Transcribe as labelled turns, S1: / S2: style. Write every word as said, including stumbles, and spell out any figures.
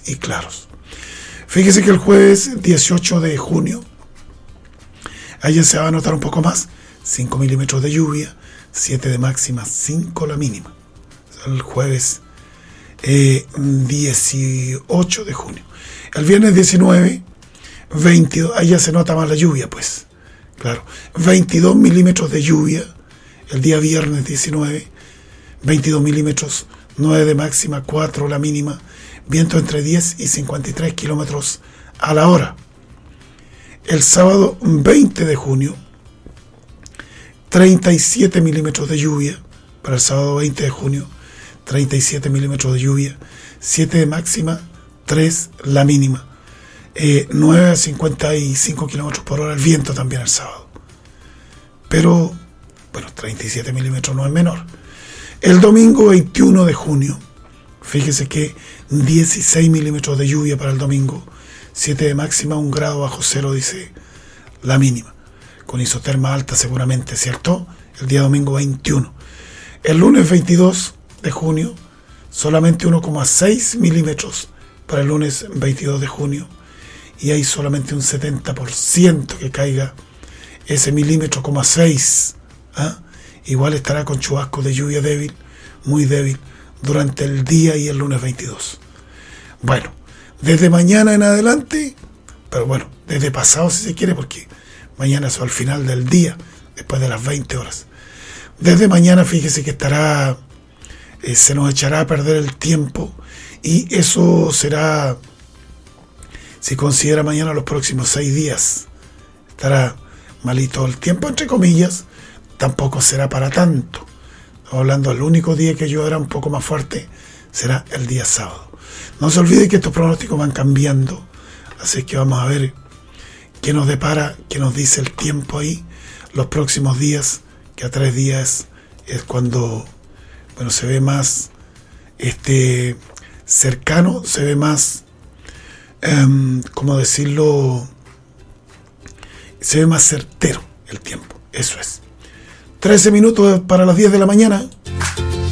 S1: y claros. Fíjese que el jueves dieciocho de junio, allá se va a notar un poco más, cinco milímetros de lluvia, siete de máxima, cinco la mínima. El jueves eh, dieciocho de junio. El viernes diecinueve, veintidós, allá se nota más la lluvia, pues. Claro, veintidós milímetros de lluvia, el día viernes diecinueve, veintidós milímetros, nueve de máxima, cuatro la mínima, viento entre diez y cincuenta y tres kilómetros a la hora. El sábado veinte de junio, treinta y siete milímetros de lluvia, para el sábado veinte de junio, treinta y siete milímetros de lluvia, siete de máxima, tres la mínima. Eh, nueve a cincuenta y cinco kilómetros por hora el viento también el sábado. Pero, bueno, treinta y siete milímetros no es menor. El domingo veintiuno de junio, fíjese que dieciséis milímetros de lluvia para el domingo, siete de máxima, un grado bajo cero, dice la mínima. Con isoterma alta seguramente, ¿cierto? El día domingo veintiuno. El lunes veintidós de junio, solamente uno coma seis milímetros para el lunes veintidós de junio. Y hay solamente un setenta por ciento que caiga ese milímetro, coma seis. ¿Ah? Igual estará con chubascos de lluvia débil, muy débil, durante el día y el lunes veintidós. Bueno, desde mañana en adelante, pero bueno, desde pasado si se quiere, porque mañana es al final del día, después de las veinte horas. Desde mañana fíjese que estará, eh, se nos echará a perder el tiempo y eso será... Si considera mañana los próximos seis días, estará malito el tiempo, entre comillas, tampoco será para tanto. Estamos hablando del único día que lloverá un poco más fuerte, será el día sábado. No se olvide que estos pronósticos van cambiando, así que vamos a ver qué nos depara, qué nos dice el tiempo ahí, los próximos días, que a tres días es cuando, bueno, se ve más este cercano, se ve más... Um, ¿cómo decirlo? Se ve más certero el tiempo, eso es. trece minutos para las diez de la mañana.